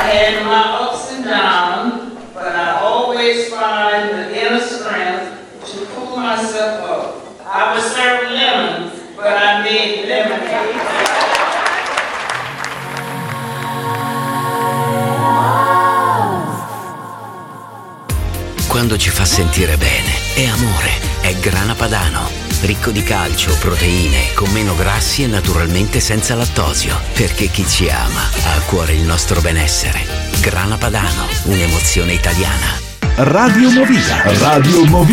had my ups and downs, but I always find the inner strength to pull myself up. I would serve lemons, but I made lemonade. Quando ci fa sentire bene, è amore, è Grana Padano. Ricco di calcio, proteine, con meno grassi e naturalmente senza lattosio. Perché chi ci ama ha a cuore il nostro benessere. Grana Padano, un'emozione italiana. Radio Movida. Radio Movida.